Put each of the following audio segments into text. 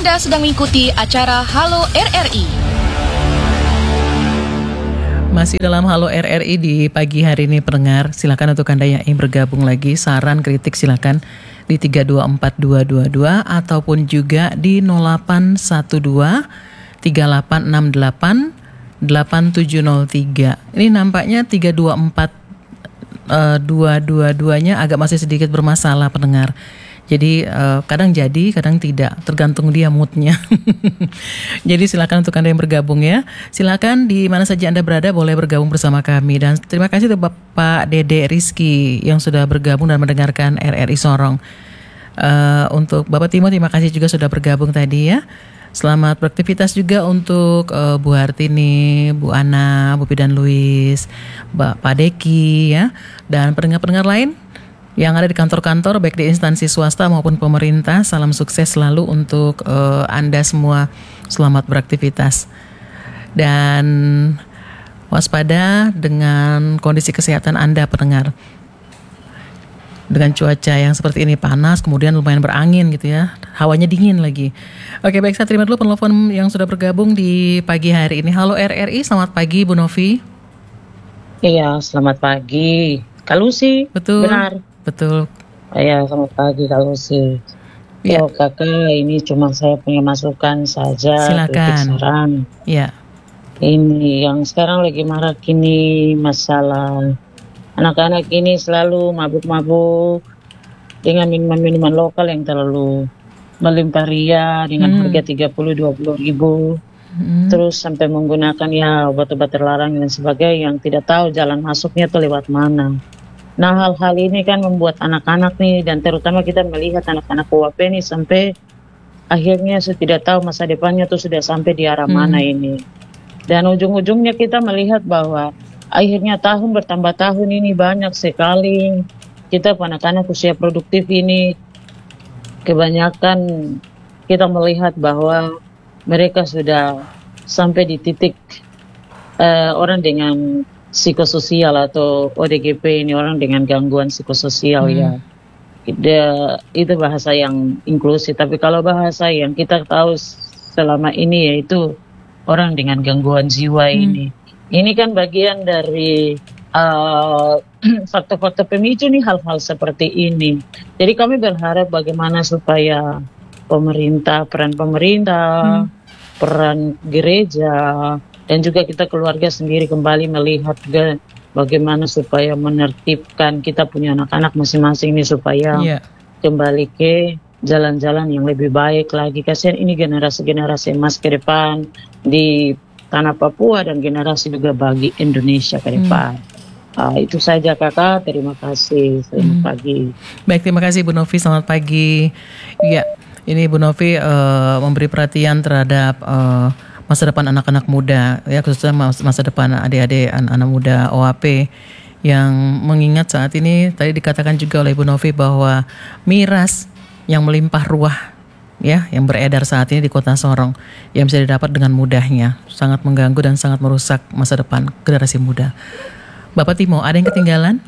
Anda sedang mengikuti acara Halo RRI. Masih dalam Halo RRI di pagi hari ini pendengar. Silakan untuk Anda yang ingin bergabung lagi, saran, kritik silakan di 3242222 ataupun juga di 0812 3868 8703. Ini nampaknya 224 222-nya agak masih sedikit bermasalah pendengar. Jadi kadang jadi, kadang tidak, tergantung dia moodnya. Jadi silakan untuk Anda yang bergabung ya. Silakan di mana saja Anda berada boleh bergabung bersama kami. Dan terima kasih untuk Bapak Dede Rizky yang sudah bergabung dan mendengarkan RRI Sorong. Untuk Bapak Timo, terima kasih juga sudah bergabung tadi ya. Selamat beraktivitas juga untuk Bu Hartini, Bu Ana, Bu Pidan Luis, Pak Deki ya, dan pendengar-pendengar lain yang ada di kantor-kantor baik di instansi swasta maupun pemerintah. Salam sukses selalu untuk Anda semua. Selamat beraktivitas dan waspada dengan kondisi kesehatan Anda pendengar. Dengan cuaca yang seperti ini, panas, kemudian lumayan berangin gitu ya, hawanya dingin lagi. Oke, baik, saya terima dulu penelpon yang sudah bergabung di pagi hari ini. Halo RRI, selamat pagi Bu Novi. Iya, selamat pagi Kak Lucy. Betul. Benar. Betul. Iya, selamat pagi Kak Lucy. Ya. Oh kakak, ini cuma saya punya masukan saja. Silakan. Saran. Ya. Ini yang sekarang lagi marak ini masalah anak-anak ini selalu mabuk-mabuk dengan minuman-minuman lokal yang terlalu melimpah ria dengan harga 30-20 ribu. Terus sampai menggunakan ya obat-obat terlarang dan sebagainya yang tidak tahu jalan masuknya itu lewat mana. Nah, hal-hal ini kan membuat anak-anak nih, dan terutama kita melihat anak-anak UAP nih sampai akhirnya saya tidak tahu masa depannya tuh sudah sampai di arah mana ini. Dan ujung-ujungnya kita melihat bahwa akhirnya tahun bertambah tahun ini banyak sekali kita anak-anak usia produktif ini kebanyakan kita melihat bahwa mereka sudah sampai di titik orang dengan psikososial atau ODGP ini, orang dengan gangguan psikososial ya. Itu bahasa yang inklusif, tapi kalau bahasa yang kita tahu selama ini yaitu orang dengan gangguan jiwa ini. Ini kan bagian dari faktor-faktor pemicu nih hal-hal seperti ini. Jadi kami berharap bagaimana supaya peran pemerintah, peran gereja, dan juga kita keluarga sendiri kembali melihat bagaimana supaya menertibkan kita punya anak-anak masing-masing ini supaya kembali ke jalan-jalan yang lebih baik lagi. Kasihan ini generasi-generasi emas ke depan di tanah Papua dan generasi juga bagi Indonesia ke depan. Itu saja kakak, terima kasih. Selamat pagi. Baik, terima kasih Bu Novi, selamat pagi. Ya, ini Bu Novi memberi perhatian terhadap masa depan anak-anak muda, ya khususnya masa depan adik-adik anak-anak muda OAP yang mengingat saat ini tadi dikatakan juga oleh Bu Novi bahwa miras yang melimpah ruah ya yang beredar saat ini di Kota Sorong yang bisa didapat dengan mudahnya sangat mengganggu dan sangat merusak masa depan generasi muda. Bapak Timo, ada yang ketinggalan?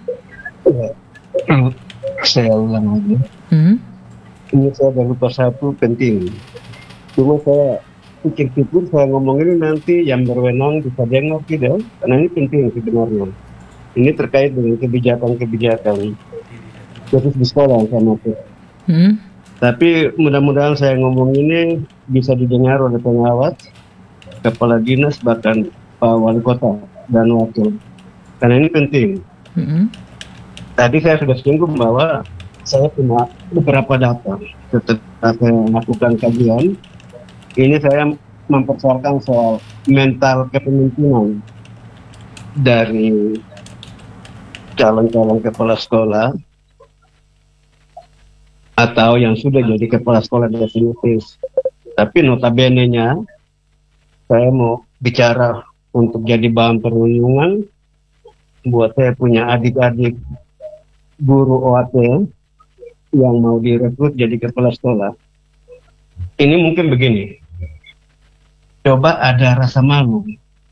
Saya ulang lagi. Ini saya ada lupa satu penting. Cuma saya pikir-pikir saya ngomong ini nanti yang berwenang bisa dengar tidak? Karena ini penting sebenarnya. Ini terkait dengan kebijakan-kebijakan khusus di sekolah yang saya maksud. Tapi mudah-mudahan saya ngomong ini bisa didengar oleh pengawas, kepala dinas, bahkan Pak Wali Kota dan wakil. Karena ini penting. Tadi saya sudah singgung bahwa saya punya beberapa data. Setelah saya melakukan kajian, ini saya mempersoalkan soal mental kepemimpinan dari calon-calon kepala sekolah atau yang sudah jadi kepala sekolah definitif. Tapi notabene-nya saya mau bicara untuk jadi bahan perundungan buat saya punya adik-adik guru OAT yang mau direkrut jadi kepala sekolah. Ini mungkin begini, coba ada rasa malu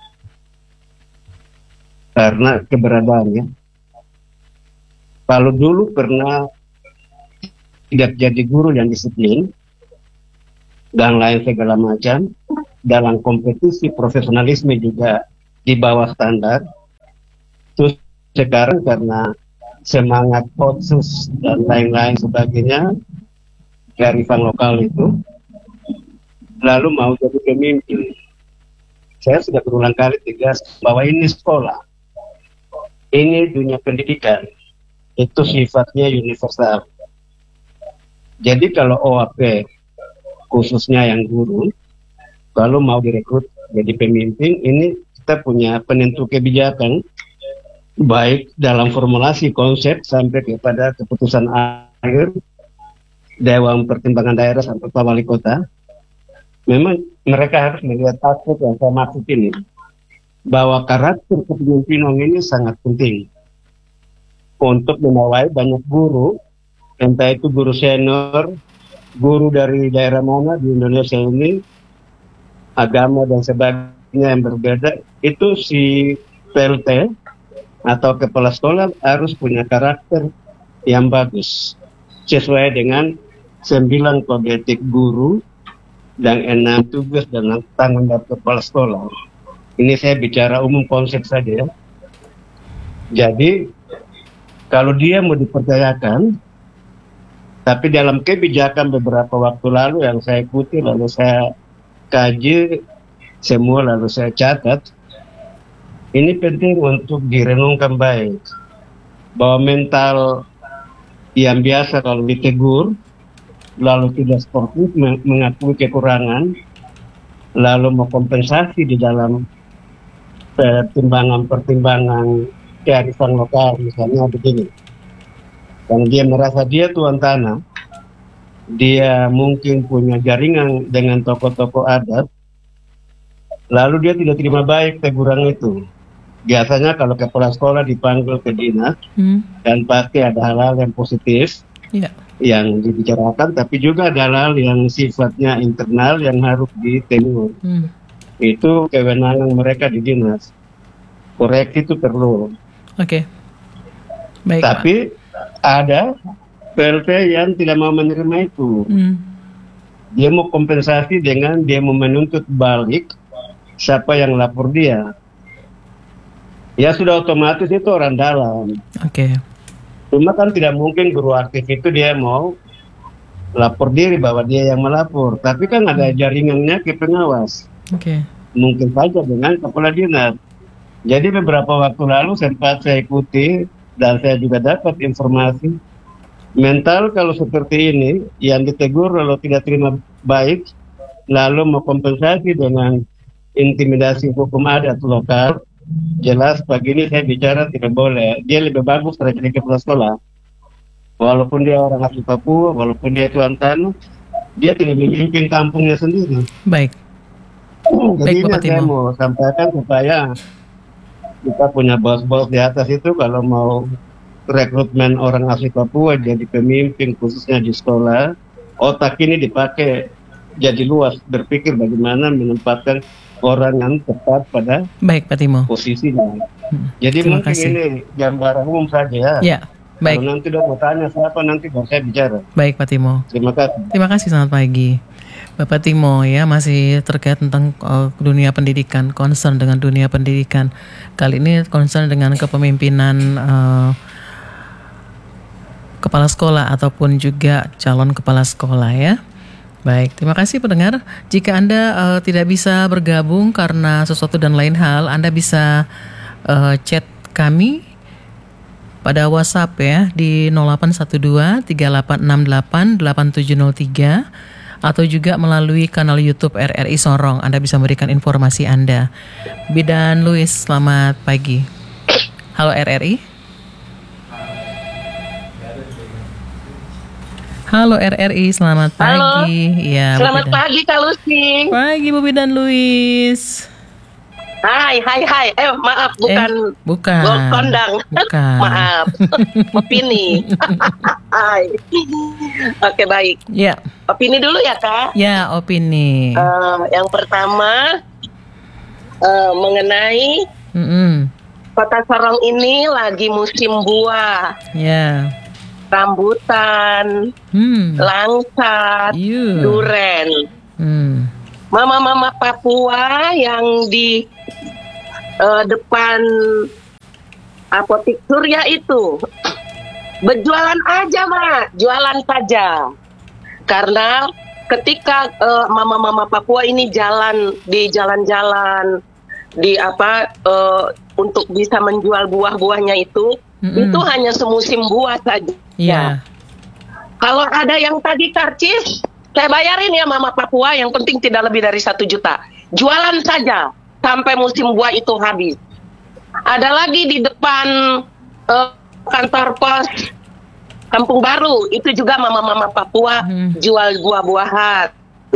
karena keberadaannya. Kalau dulu pernah tidak jadi guru yang disiplin, dan lain segala macam. Dalam kompetisi profesionalisme juga di bawah standar. Terus sekarang karena semangat otsus dan lain-lain sebagainya, kearifan lokal itu, lalu mau jadi pemimpin. Saya sudah berulang kali tegas bahwa ini sekolah, ini dunia pendidikan, itu sifatnya universal. Jadi kalau OAP, khususnya yang guru, kalau mau direkrut jadi pemimpin, ini kita punya penentu kebijakan, baik dalam formulasi konsep sampai kepada keputusan akhir Dewan Pertimbangan Daerah sampai Pak Wali Kota. Memang mereka harus melihat aspek yang saya maksud ini, bahwa karakter kepemimpinan ini sangat penting untuk menaungi banyak guru, entah itu guru senior, guru dari daerah mana di Indonesia ini, agama dan sebagainya yang berbeda. Itu si PLT atau kepala sekolah harus punya karakter yang bagus sesuai dengan 9 kode etik guru dan 6 tugas dan tanggung jawab kepala sekolah. Ini saya bicara umum konsep saja ya. Jadi kalau dia mau dipercayakan, tapi dalam kebijakan beberapa waktu lalu yang saya ikuti lalu saya kaji semua lalu saya catat, ini penting untuk direnungkan baik, bahwa mental yang biasa kalau ditegur lalu tidak sportif, mengakui kekurangan, lalu mau kompensasi di dalam pertimbangan kearifan lokal, misalnya begini, dan dia merasa dia tuan tanah, dia mungkin punya jaringan dengan tokoh-tokoh adat, lalu dia tidak terima baik teguran itu. Biasanya kalau kepala sekolah dipanggil ke dinas, dan pasti ada hal-hal yang positif yang dibicarakan, tapi juga ada hal yang sifatnya internal yang harus ditegur. Itu kewenangan mereka di dinas. Koreksi itu perlu. Oke. Baik, tapi ada PLT yang tidak mau menerima itu. Dia mau kompensasi dengan dia mau menuntut balik siapa yang lapor dia. Ya sudah otomatis itu orang dalam. Oke. Cuma kan tidak mungkin guru aktif itu dia mau lapor diri bahwa dia yang melapor. Tapi kan ada jaringannya ke pengawas. Oke. Mungkin saja dengan kepala dinas. Jadi beberapa waktu lalu sempat saya ikuti dan saya juga dapat informasi mental kalau seperti ini yang ditegur lalu tidak terima baik, lalu mau kompensasi dengan intimidasi hukum adat lokal. Jelas pagi ini saya bicara tidak boleh. Dia lebih bagus dari kepala sekolah. Walaupun dia orang asli Papua, walaupun dia tuan tanah, dia tidak memimpin kampungnya sendiri. Baik. Jadi ini saya mau sampaikan supaya kita punya bos-bos di atas itu kalau mau rekrutmen orang asli Papua jadi pemimpin khususnya di sekolah, otak ini dipakai jadi luas, berpikir bagaimana menempatkan orang yang tepat pada baik Pak Timo posisinya. Jadi terima mungkin kasih. ini gambaran umum saja. Ya, baik. Kalau nanti udah mau tanya siapa nanti baru saya bicara. Baik Pak Timo. Terima kasih. Terima kasih, selamat pagi. Bapak Timo ya, masih terkait tentang dunia pendidikan, concern dengan dunia pendidikan. Kali ini concern dengan kepemimpinan kepala sekolah ataupun juga calon kepala sekolah ya. Baik, terima kasih pendengar. Jika Anda tidak bisa bergabung karena sesuatu dan lain hal, Anda bisa chat kami pada WhatsApp ya di 0812 3868 8703 atau juga melalui kanal YouTube RRI Sorong. Anda bisa memberikan informasi Anda. Bidan Luis, selamat pagi. Halo RRI. Halo RRI, selamat pagi. Halo. Ya, selamat pagi Kak Lucy. Pagi Bu Bidan Luis. Hai. Maaf bukan. Kondang. Bukan. Maaf. Opini. Hai. Oke, baik. Ya. Opini dulu ya, Kak. Ya, opini. Yang pertama mengenai Kota Sorong ini lagi musim buah. Ya. Rambutan, langsat, duren. Mama-mama Papua yang di depan apotik Surya itu berjualan aja, Mak, jualan saja. Karena ketika mama-mama Papua ini jalan di jalan-jalan di untuk bisa menjual buah-buahnya itu hanya semusim buah saja. Iya. Kalau ada yang tadi karcis, saya bayarin ya Mama Papua, yang penting tidak lebih dari 1 juta. Jualan saja sampai musim buah itu habis. Ada lagi di depan kantor pos Kampung Baru, itu juga mama-mama Papua jual buah-buahan.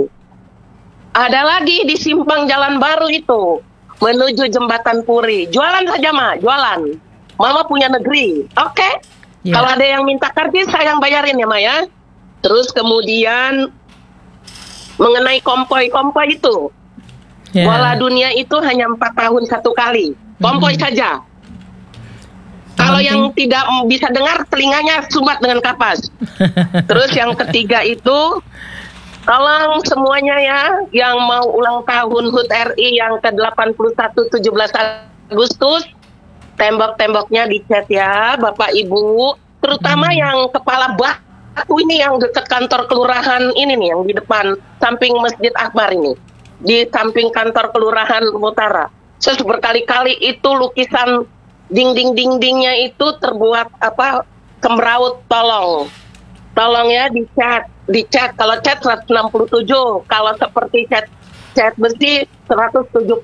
Ada lagi di simpang Jalan Baru itu, menuju Jembatan Puri. Jualan saja, Ma, jualan. Mama punya negeri, oke? Yeah. Kalau ada yang minta karcis, saya yang bayarin ya, Ma ya. Terus kemudian mengenai kompoi-kompoi itu, bola dunia itu hanya 4 tahun 1 kali. Kompoi saja. Kalau yang tidak bisa dengar, telinganya sumbat dengan kapas. Terus yang ketiga itu, tolong semuanya ya, yang mau ulang tahun HUT RI yang ke-81 17 Agustus, tembok-temboknya dicat ya, Bapak Ibu. Terutama yang kepala batu ini, yang dekat kantor kelurahan ini nih, yang di depan, samping Masjid Akbar ini. Di samping kantor kelurahan Utara. Saya berkali-kali itu lukisan dinding-dindingnya itu terbuat semraut, tolong ya dicat. Kalau cat 167, kalau seperti cat besi 175.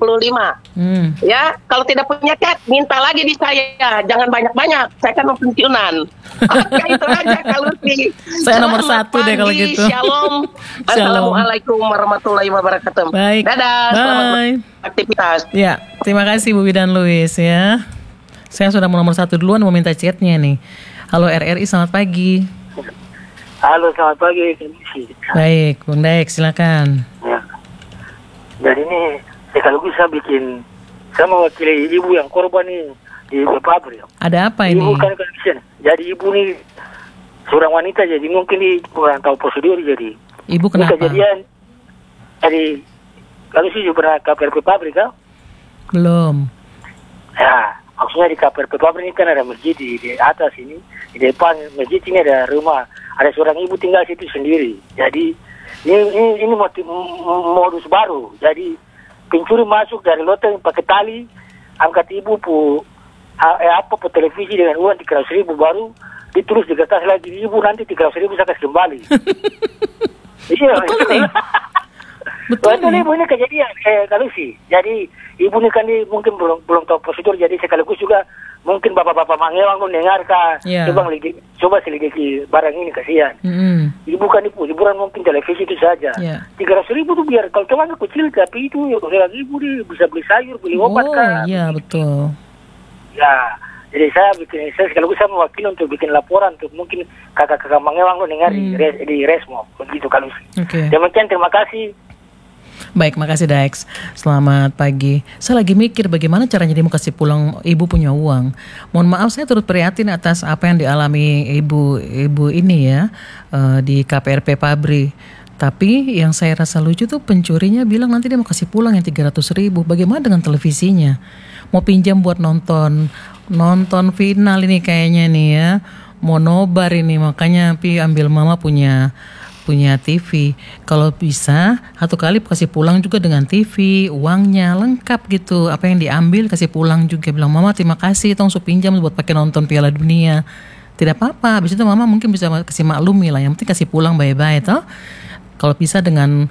Ya, kalau tidak punya cat, minta lagi di saya, jangan banyak-banyak, saya kan mau pensiunan. Oke, itu aja kalau sih. Saya nomor 1 deh kalau gitu. Shalom. Assalamualaikum warahmatullahi wabarakatuh. Baik. Dadah. Bye. Selamat aktivitas. Ya, terima kasih Bu Widan Luis ya. Saya sudah nomor 1 duluan, mau minta chatnya nih. Halo RRI, selamat pagi. Halo, selamat pagi. Baik, Bung Daek, silakan. Ya. Jadi ini sekaligus saya mewakili ibu yang korban nih di pabrik. Ada apa ini? Ibu kan jadi ibu nih seorang wanita, jadi mungkin kurang tahu prosedur, jadi ibu kenapa? Ini kejadian, jadi kalau sih pernah KPRP pabrik kan? Belum. Ya, maksudnya di KPRP pabrik ini kan ada masjid di atas ini, di depan masjid ini ada rumah, ada seorang ibu tinggal situ sendiri. Jadi ini modus baru. Jadi pencuri masuk dari loteng pakai tali, angkat ibu po televisi dengan uang 300.000 baru ditulis di kertas lagi, ibu nanti 300.000 saya kasih kembali. Iya, betul. Ibu ini kejadian kalau sih. Jadi ibu ini kan mungkin belum tahu prosedur, jadi sekaligus juga mungkin bapak-bapak mangewang mendengarkan, coba selidiki barang ini, kasihan. Ibu kan hiburan mungkin televisi itu saja. 300.000 itu biar kalau cuma kecil, tapi itu orang ibu bisa beli sayur, beli obat kan. Iya, betul. Ya, jadi saya sekaligus saya mewakili untuk bikin laporan untuk mungkin kakak-kakak mangewang mendengar di Resmo, begitu kalau sih. Demikian, terima kasih. Baik, makasih Dax. Selamat pagi. Saya lagi mikir bagaimana caranya dia mau kasih pulang, ibu punya uang. Mohon maaf, saya turut prihatin atas apa yang dialami ibu ini ya, di KPRP Pabri. Tapi yang saya rasa lucu tuh pencurinya bilang nanti dia mau kasih pulang yang 300.000. Bagaimana dengan televisinya? Mau pinjam buat nonton final ini kayaknya nih ya. Mau nobar ini, makanya ambil mama punya TV. Kalau bisa 1 kali kasih pulang juga dengan TV, uangnya lengkap gitu. Apa yang diambil kasih pulang juga. Bilang mama terima kasih, tong su pinjam buat pakai nonton Piala Dunia. Tidak apa-apa. Habis itu mama mungkin bisa kasih maklumi lah. Yang penting kasih pulang bye-bye toh. Kalau bisa dengan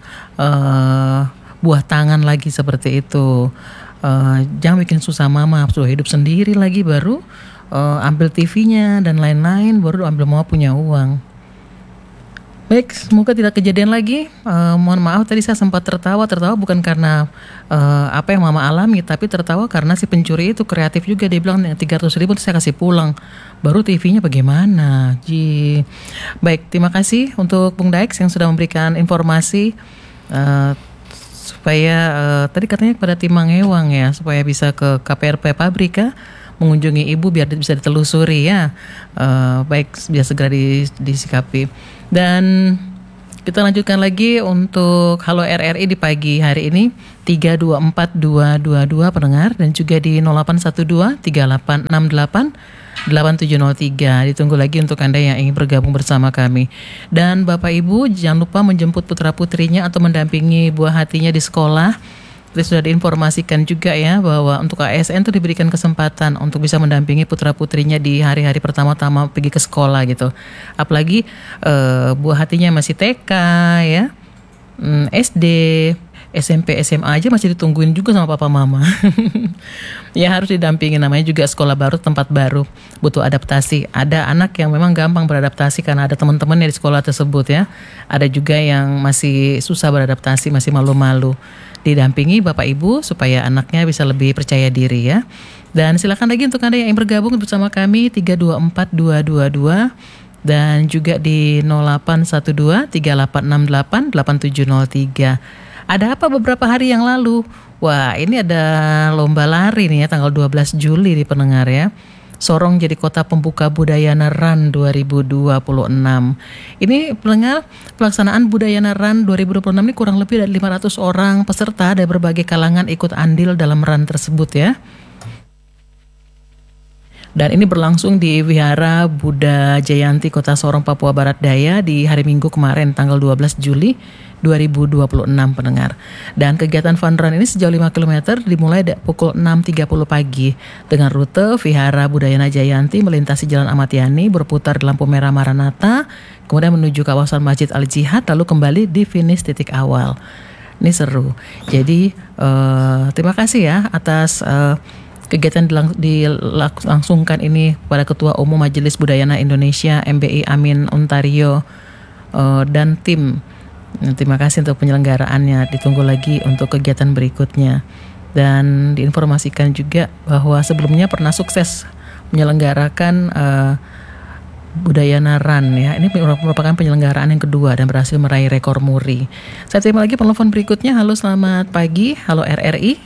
buah tangan lagi seperti itu. Jangan bikin susah mama, sudah hidup sendiri lagi baru ambil TV-nya dan lain-lain, baru ambil mama punya uang. Baik, semoga tidak kejadian lagi. Mohon maaf tadi saya sempat tertawa bukan karena apa yang mama alami, tapi tertawa karena si pencuri itu kreatif juga. Dia bilang 300.000 saya kasih pulang, baru TV-nya bagaimana. Baik, terima kasih untuk Bung Daix yang sudah memberikan informasi supaya tadi katanya kepada tim Mangewang ya, supaya bisa ke KPRP Pabrika mengunjungi ibu biar bisa ditelusuri ya. Baik, biar segera disikapi. Dan Kita lanjutkan lagi untuk Halo RRI di pagi hari ini 324222 pendengar dan juga di 0812 3868 8703. Ditunggu lagi untuk Anda yang ingin bergabung bersama kami. Dan Bapak Ibu jangan lupa menjemput putra-putrinya atau mendampingi buah hatinya di sekolah. Kita sudah diinformasikan juga ya bahwa untuk ASN itu diberikan kesempatan untuk bisa mendampingi putra-putrinya di hari-hari pertama-tama pergi ke sekolah gitu. Apalagi buah hatinya masih TK ya, SD, SMP, SMA aja masih ditungguin juga sama papa mama. Ya harus didampingin, namanya juga sekolah baru, tempat baru, butuh adaptasi. Ada anak yang memang gampang beradaptasi karena ada teman-temannya di sekolah tersebut ya. Ada juga yang masih susah beradaptasi, masih malu-malu. Didampingi Bapak Ibu supaya anaknya bisa lebih percaya diri ya. Dan silakan lagi untuk Anda yang ingin bergabung bersama kami 324222 dan juga di 0812 3868 8703. Ada apa beberapa hari yang lalu? Wah, ini ada lomba lari nih ya tanggal 12 Juli di pendengar ya. Sorong jadi kota pembuka Budayana Run 2026. Ini pendengar, pelaksanaan Budayana Run 2026 ini kurang lebih dari 500 orang peserta dari berbagai kalangan ikut andil dalam run tersebut ya. Dan ini berlangsung di Wihara Buddha Jayanti Kota Sorong, Papua Barat Daya di hari Minggu kemarin tanggal 12 Juli 2026 pendengar. Dan kegiatan fun run ini sejauh 5 km dimulai pukul 6.30 pagi dengan rute Wihara Budayana Jayanti melintasi Jalan Ahmad Yani, berputar di lampu merah Maranatha, kemudian menuju kawasan Masjid Al-Jihad, lalu kembali di finish titik awal. Ini seru. Jadi terima kasih ya atas kegiatan dilangsungkan ini pada Ketua Umum Majelis Budayana Indonesia MBI Amin Ontario dan tim. Terima kasih untuk penyelenggaraannya. Ditunggu lagi untuk kegiatan berikutnya. Dan diinformasikan juga bahwa sebelumnya pernah sukses menyelenggarakan Budayana Run ya. Ini merupakan penyelenggaraan yang kedua dan berhasil meraih rekor muri. Saya terima lagi penelpon berikutnya. Halo, selamat pagi. Halo RRI.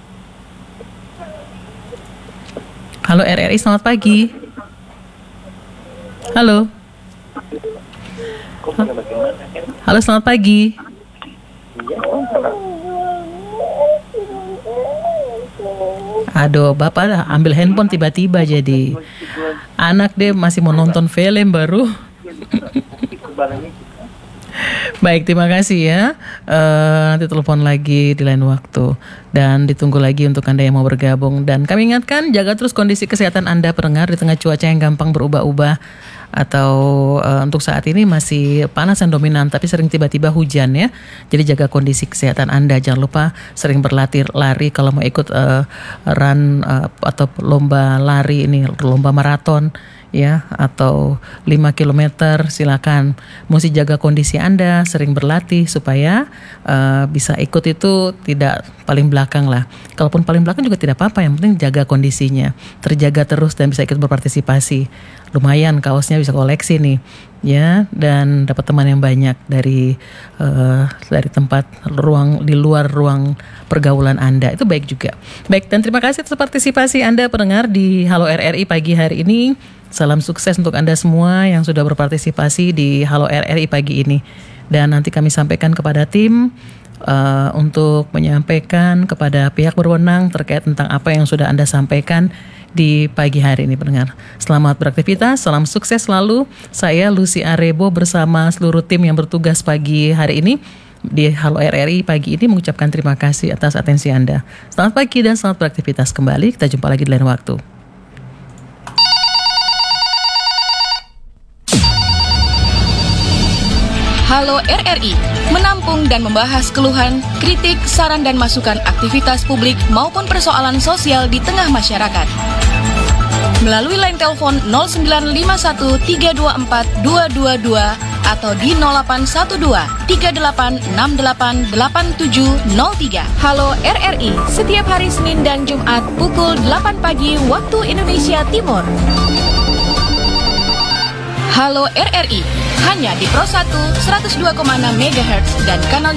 Halo RRI, selamat pagi. Halo. Halo, selamat pagi. Aduh, Bapak ambil handphone tiba-tiba jadi. Anak deh masih mau nonton film baru. Baik, terima kasih ya. Nanti telepon lagi di lain waktu. Dan ditunggu lagi untuk Anda yang mau bergabung. Dan kami ingatkan, jaga terus kondisi kesehatan Anda pendengar di tengah cuaca yang gampang berubah-ubah. Atau untuk saat ini masih panas dan dominan, tapi sering tiba-tiba hujan ya. Jadi jaga kondisi kesehatan Anda. Jangan lupa sering berlatih lari kalau mau ikut run atau lomba lari ini, lomba maraton ya, atau 5 km silakan. Mesti jaga kondisi Anda, sering berlatih supaya bisa ikut itu tidak paling belakang lah. Kalaupun paling belakang juga tidak apa-apa, yang penting jaga kondisinya, terjaga terus dan bisa ikut berpartisipasi. Lumayan kaosnya bisa koleksi nih ya, dan dapat teman yang banyak dari tempat ruang di luar ruang pergaulan Anda. Itu baik juga. Baik, dan terima kasih atas partisipasi Anda pendengar di Halo RRI pagi hari ini. Salam sukses untuk Anda semua yang sudah berpartisipasi di Halo RRI pagi ini. Dan nanti kami sampaikan kepada tim untuk menyampaikan kepada pihak berwenang terkait tentang apa yang sudah Anda sampaikan di pagi hari ini pendengar. Selamat beraktivitas, salam sukses selalu. Saya Lucy Arebo bersama seluruh tim yang bertugas pagi hari ini di Halo RRI pagi ini mengucapkan terima kasih atas atensi Anda. Selamat pagi dan selamat beraktivitas kembali. Kita jumpa lagi di lain waktu. Halo RRI, menampung dan membahas keluhan, kritik, saran dan masukan aktivitas publik maupun persoalan sosial di tengah masyarakat. Melalui line telepon 0951324222 atau di 081238688703. Halo RRI, setiap hari Senin dan Jumat pukul 8 pagi waktu Indonesia Timur. Halo RRI, hanya di Pro 1 102,6 MHz dan kanal